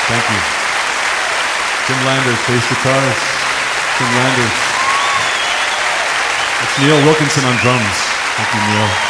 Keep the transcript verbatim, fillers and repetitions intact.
Thank you. Tim Landers, bass guitars. Tim Landers. That's Neil Wilkinson on drums. Thank you, Neil.